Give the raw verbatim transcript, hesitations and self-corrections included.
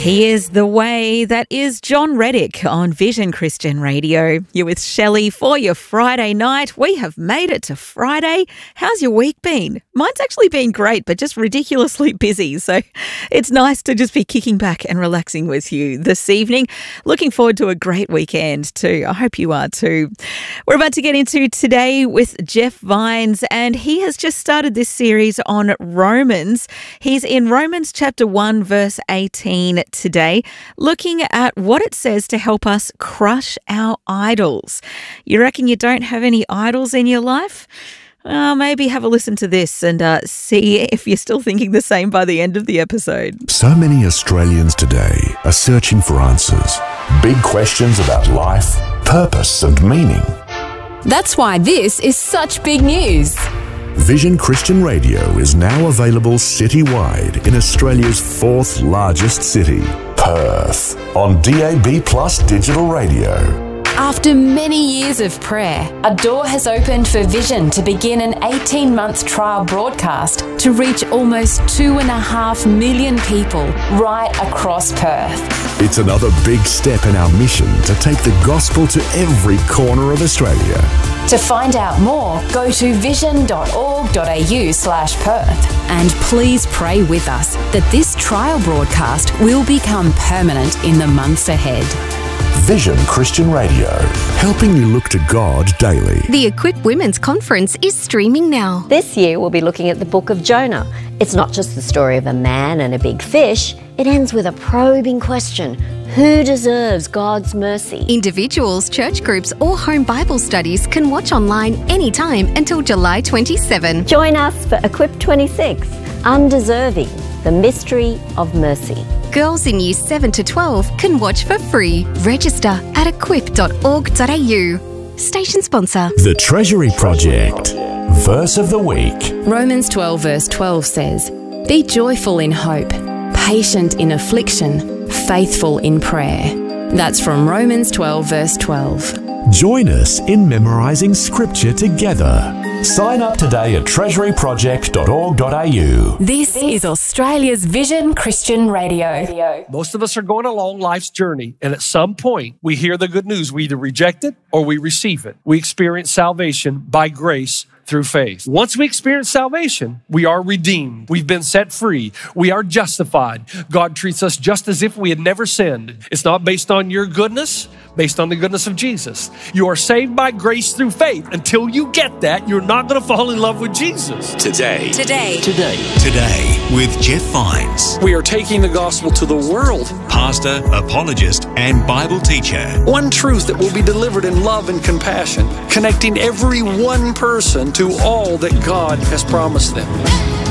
He is the way. That is John Reddick on Vision Christian Radio. You're with Shelley for your Friday night. We have made it to Friday. How's your week been? Mine's actually been great, but just ridiculously busy. So it's nice to just be kicking back and relaxing with you this evening. Looking forward to a great weekend too. I hope you are too. We're about to get into today with Jeff Vines, and he has just started this series on Romans. He's in Romans chapter one, verse eighteen today, looking at what it says to help us crush our idols. You reckon you don't have any idols in your life? Uh, maybe have a listen to this and uh, see if you're still thinking the same by the end of the episode. So many Australians today are searching for answers. Big questions about life, purpose and meaning. That's why this is such big news. Vision Christian Radio is now available citywide in Australia's fourth largest city, Perth, on D A B Plus digital radio. After many years of prayer, a door has opened for Vision to begin an eighteen-month trial broadcast to reach almost two and a half million people right across Perth. It's another big step in our mission to take the gospel to every corner of Australia. To find out more, go to vision.org.au slash Perth. And please pray with us that this trial broadcast will become permanent in the months ahead. Vision Christian Radio, helping you look to God daily. The Equip Women's Conference is streaming now. This year we'll be looking at the book of Jonah. It's not just the story of a man and a big fish. It ends with a probing question. Who deserves God's mercy? Individuals, church groups or home Bible studies can watch online anytime until July twenty-seventh. Join us for Equip twenty-six, Undeserving, the Mystery of Mercy. Girls in years seven to twelve can watch for free. Register at equip dot org dot a u. Station sponsor. The Treasury Project. Verse of the week. Romans twelve verse twelve says, "Be joyful in hope, patient in affliction, faithful in prayer." That's from Romans twelve verse twelve. Join us in memorising scripture together. Sign up today at treasury project dot org dot a u. This is Australia's Vision Christian Radio. Most of us are going along life's journey, and at some point, we hear the good news. We either reject it or we receive it. We experience salvation by grace through faith. Once we experience salvation, we are redeemed. We've been set free. We are justified. God treats us just as if we had never sinned. It's not based on your goodness, based on the goodness of Jesus. You are saved by grace through faith. Until you get that, you're not going to fall in love with Jesus. Today. Today. Today. Today with Jeff Vines. We are taking the gospel to the world. Pastor, apologist, and Bible teacher. One truth that will be delivered in love and compassion, connecting every one person to all that God has promised them.